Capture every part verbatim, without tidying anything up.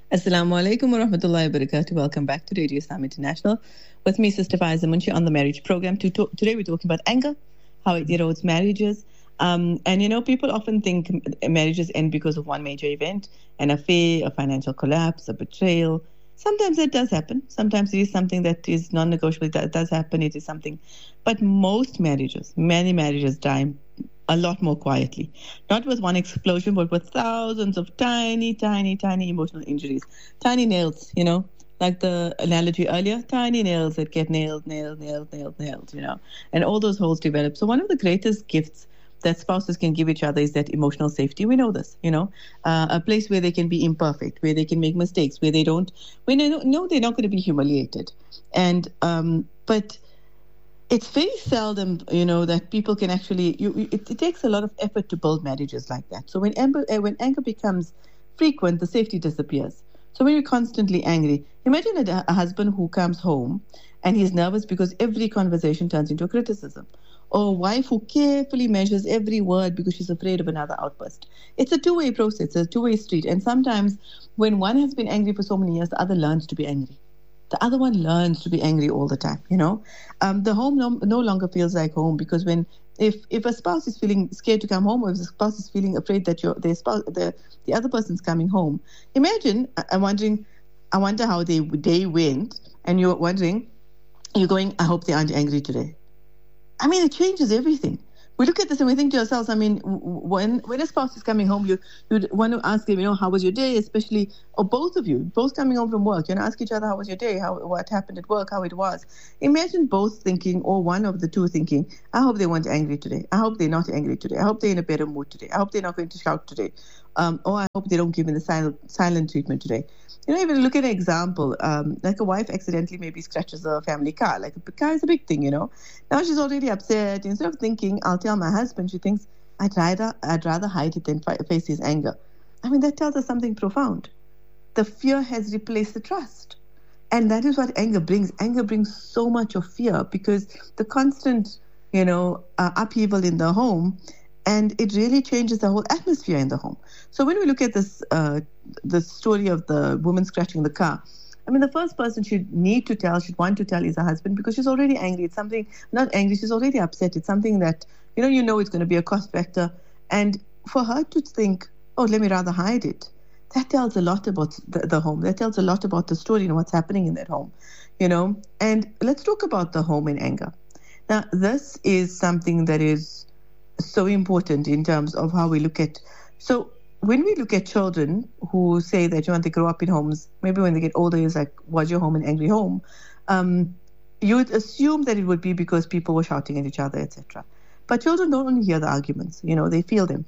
Assalamu alaikum wa rahmatullahi wa barakatuh. Welcome back to Radio Islam International. With me, Sister Faiza Munshi on the marriage program. To to- today, we're talking about anger, how it erodes marriages. Um, and you know, people often think marriages end because of one major event, an affair, a financial collapse, a betrayal. Sometimes that does happen. Sometimes it is something that is non negotiable. That does happen. It is something. But most marriages, many marriages die a lot more quietly. Not with one explosion, but with thousands of tiny, tiny, tiny emotional injuries. Tiny nails, you know, like the analogy earlier, tiny nails that get nailed, nailed, nailed, nailed, nailed, you know, and all those holes develop. So one of the greatest gifts that spouses can give each other is that emotional safety. We know this, you know, uh, a place where they can be imperfect, where they can make mistakes, where they don't, we know, know they're not going to be humiliated. And, um, but it's very seldom, you know, that people can actually. You, you- it, it takes a lot of effort to build marriages like that. So when anger, uh, when anger becomes frequent, the safety disappears. So when you're constantly angry, imagine a, a husband who comes home and he's nervous because every conversation turns into a criticism, or a wife who carefully measures every word because she's afraid of another outburst. It's a two-way process, it's a two-way street, and sometimes when one has been angry for so many years, the other learns to be angry. The other one learns to be angry all the time, you know. Um, the home no, no longer feels like home, because when if if a spouse is feeling scared to come home, or if the spouse is feeling afraid that your their spouse the the other person's coming home, imagine. I- I'm wondering, I wonder how they day went, and you're wondering, you're going, I hope they aren't angry today. I mean, it changes everything. We look at this and we think to ourselves, I mean, w- w- when when a spouse is coming home, you you want to ask them, you know, how was your day, especially, or both of you, both coming home from work, you know, ask each other, how was your day, how what happened at work, how it was. Imagine both thinking, or one of the two thinking, I hope they weren't angry today. I hope they're not angry today. I hope they're in a better mood today. I hope they're not going to shout today. Um, or I hope they don't give me the silent silent treatment today. You know, even look at an example, um, like a wife accidentally maybe scratches a family car. Like a car is a big thing, you know. Now she's already upset. Instead of thinking, I'll tell my husband, she thinks, I'd rather, I'd rather hide it than fi- face his anger. I mean, that tells us something profound. The fear has replaced the trust. And that is what anger brings. Anger brings so much of fear, because the constant, you know, uh, upheaval in the home, and it really changes the whole atmosphere in the home. So when we look at this, uh, the story of the woman scratching the car, I mean, the first person she'd need to tell, she'd want to tell, is her husband, because she's already angry. It's something, not angry, she's already upset. It's something that, you know, you know it's going to be a cost factor. And for her to think, oh, let me rather hide it, that tells a lot about the, the home. That tells a lot about the story and what's happening in that home, you know. And let's talk about the home in anger. Now, this is something that is so important in terms of how we look at. So when we look at children who say that, you know, they grow up in homes, maybe when they get older, it's like, was your home an angry home? Um, you would assume that it would be because people were shouting at each other, et cetera. But children don't only hear the arguments, you know, they feel them.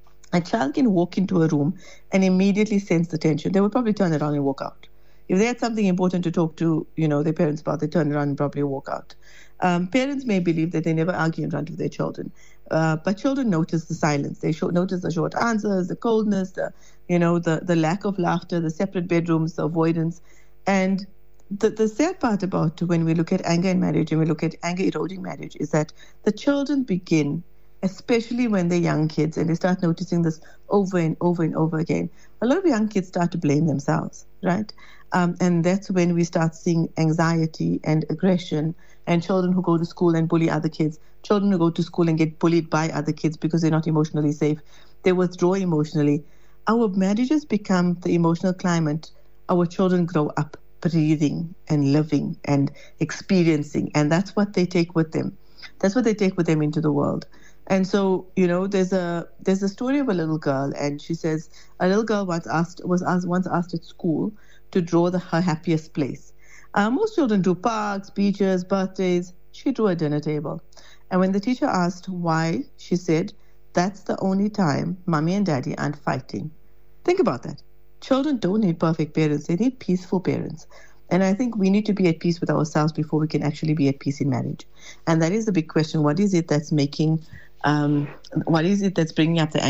A child can walk into a room and immediately sense the tension. They would probably turn around and walk out. If they had something important to talk to, you know, their parents about, they turn around and probably walk out. Um, parents may believe that they never argue in front of their children, uh, but children notice the silence. They show, notice the short answers, the coldness, the, you know, the the lack of laughter, the separate bedrooms, the avoidance, and the, the sad part about when we look at anger in marriage and we look at anger eroding marriage is that the children begin, especially when they're young kids, and they start noticing this over and over and over again. A lot of young kids start to blame themselves, right? Um, and that's when we start seeing anxiety and aggression, and children who go to school and bully other kids, children who go to school and get bullied by other kids because they're not emotionally safe. They withdraw emotionally. Our marriages become the emotional climate our children grow up breathing and living and experiencing, and that's what they take with them. That's what they take with them into the world. And so, you know, there's a there's a story of a little girl, and she says a little girl once asked was asked, once asked at school to draw the, her happiest place. Uh, most children do parks, beaches, birthdays. She drew a dinner table. And when the teacher asked why, she said, that's the only time mommy and daddy aren't fighting. Think about that. Children don't need perfect parents, they need peaceful parents. And I think we need to be at peace with ourselves before we can actually be at peace in marriage. And that is the big question. What is it that's making, um, what is it that's bringing up the